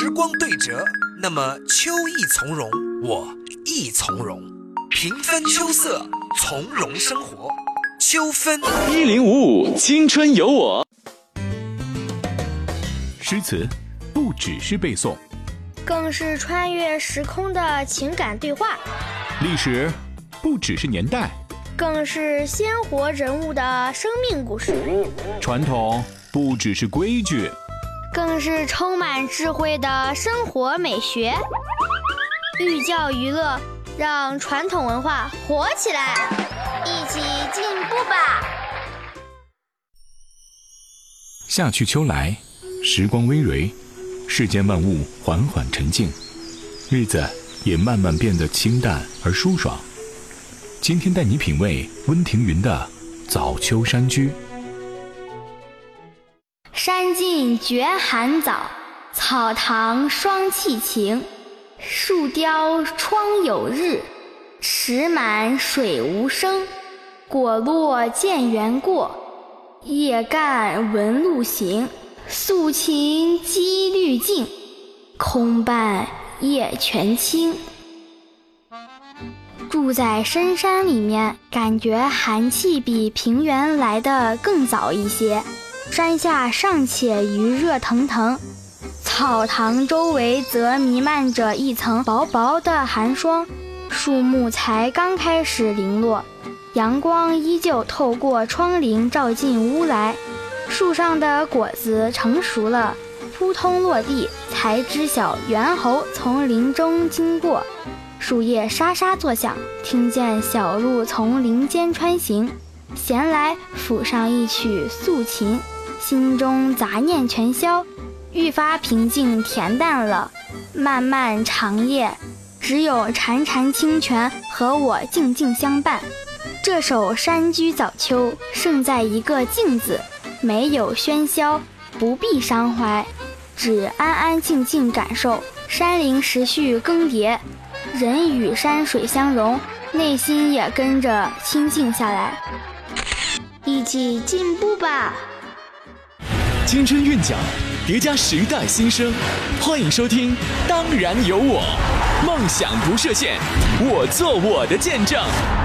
时光对折，那么秋意从容，我亦从容。平分秋色，从容生活。秋分 1055青春有我。 诗词不只是背诵， 更是穿越时空的情感对话； 历史不只是年代， 更是鲜活人物的生命故事； 传统不只是规矩， 更是充满智慧的生活美学。寓教于乐，让传统文化活起来，一起进步吧！ 夏去秋来，时光微蕤，世间万物缓缓沉静，日子也慢慢变得清淡而舒爽。今天带你品味温庭筠的《早秋山居》。 山尽觉寒早，草堂霜气晴。树雕窗有日，池满水无声。果落见猿过，叶干闻鹿行。素琴积绿净，空伴夜泉清。住在深山里面，感觉寒气比平原来得更早一些。山下尚且余热腾腾，草堂周围则弥漫着一层薄薄的寒霜，树木才刚开始零落，阳光依旧透过窗棂照进屋来。树上的果子成熟了，扑通落地，才知晓猿猴从林中经过。树叶沙沙作响，听见小鹿从林间穿行。闲来抚上一曲素琴，心中杂念全消，愈发平静恬淡了。漫漫长夜，只有潺潺清泉和我静静相伴。这首《山居早秋》胜在一个静字，没有喧嚣，不必伤怀，只安安静静感受山林时序更迭，人与山水相融，内心也跟着清静下来。一起进步吧！ 青春韵脚，叠加时代新生，欢迎收听《当然有我》，梦想不设限，我做我的见证。